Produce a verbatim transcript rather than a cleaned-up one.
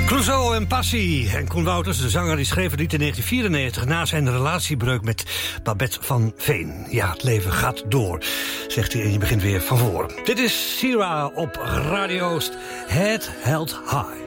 Clouseau en Passie. En Koen Wouters, de zanger, die schreef het lied in negentien vierennegentig... na zijn relatiebreuk met Babette van Veen. Ja, het leven gaat door, zegt hij en je begint weer van voor. Dit is Sierra op Radio Oost. Head Held High.